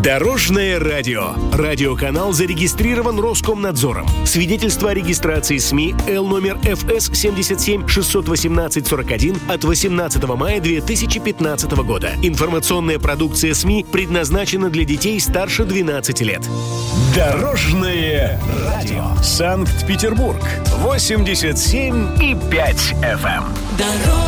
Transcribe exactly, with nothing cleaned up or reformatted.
Дорожное радио. Радиоканал зарегистрирован Роскомнадзором. Свидетельство о регистрации СМИ Л номер эф эс семьдесят семь шестьсот восемнадцать сорок один от восемнадцатого мая две тысячи пятнадцатого года. Информационная продукция СМИ предназначена для детей старше двенадцати лет. Дорожное радио. Санкт-Петербург. восемьдесят семь и пять эф эм.